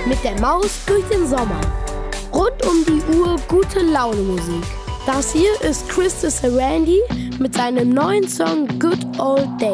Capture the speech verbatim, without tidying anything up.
Mit der Maus durch den Sommer. Rund um die Uhr gute Laune Musik. Das hier ist Chris de Sarandí mit seinem neuen Song Good Old Days.